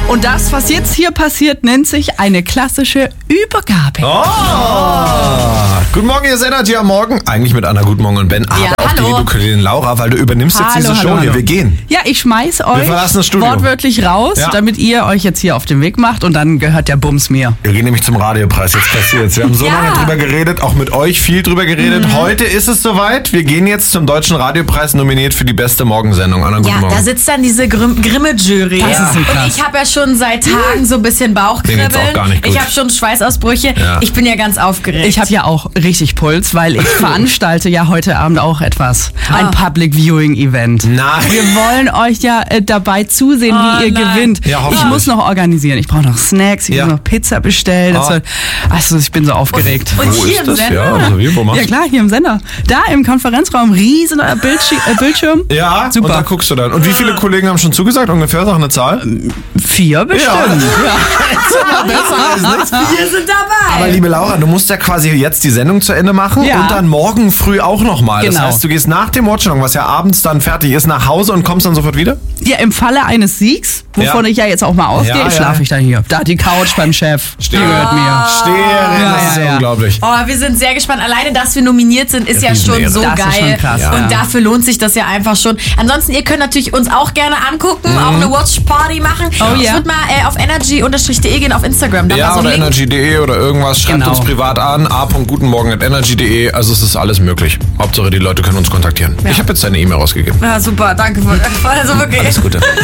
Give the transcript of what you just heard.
Und das, was jetzt hier passiert, nennt sich eine klassische Übergabe. Guten Morgen, ihr Energy am Morgen. Eigentlich mit Anna, guten Morgen und Ben. Aber auch die liebe Kollegin Laura, weil du übernimmst jetzt diese Show hier. Wir gehen. Ja, ich schmeiß euch verlassen das Studio. Wortwörtlich raus, damit ihr euch jetzt hier auf den Weg macht und dann gehört der Bums mir. Wir gehen nämlich zum Radiopreis, jetzt passiert's. Wir haben so lange drüber geredet, auch mit euch viel drüber geredet. Heute ist es soweit. Wir gehen jetzt zum Deutschen Radiopreis, nominiert für die beste Morgensendung. Anna, guten Morgen. Da sitzt dann diese Grimme-Jury. Das ist und ich habe ja schon seit Tagen so ein bisschen Bauchkribbeln. Auch gar nicht gut. Ich habe schon Schweißausbrüche. Ja. Ich bin ja ganz aufgeregt. Ich habe ja auch richtig Puls, weil ich veranstalte ja heute Abend auch etwas. Ein Public Viewing Event. Nein. Wir wollen euch ja dabei zusehen, wie ihr gewinnt. Ja, ich muss noch organisieren. Ich brauche noch Snacks, ich muss noch Pizza bestellen. Also ich bin so aufgeregt. Und Wo hier ist im das? Sender? Ja, also wo machst Ja du? klar, hier im Sender. Da im Konferenzraum, riesen Bildschirm. Ja, Super. und da guckst du dann. Und wie viele Kollegen haben schon zugesagt? Ungefähr, sag eine Zahl. 4 bestimmt. Wir sind dabei. Aber liebe Laura, du musst ja quasi jetzt die Sendung zu Ende machen Ja. und dann morgen früh auch nochmal. Das Genau. heißt, du gehst nach dem Watchalong, was ja abends dann fertig ist, nach Hause und kommst dann sofort wieder? Ja, im Falle eines Siegs, wovon ich ja jetzt auch mal ausgehe, Ja, schlafe ich dann hier. Da die Couch beim Chef. Die gehört mir. Das ist ja. unglaublich. Oh, wir sind sehr gespannt. Alleine, dass wir nominiert sind, ist ja schon so Das ist geil. schon krass, Und dafür lohnt sich das ja einfach schon. Ansonsten, ihr könnt natürlich uns auch gerne angucken, auch eine Watch-Party machen. Oh, Ich ja. würde mal auf energy_de gehen auf Instagram. Da Ja, war so ein oder Link. energy.de oder irgendwas. Schreibt Genau. uns privat an. a.gutenmorgen@energy.de. Also es ist alles möglich. Hauptsache, die Leute können uns kontaktieren. Ich habe jetzt deine E-Mail rausgegeben. Ja, super, danke. Also wirklich. Alles Gute.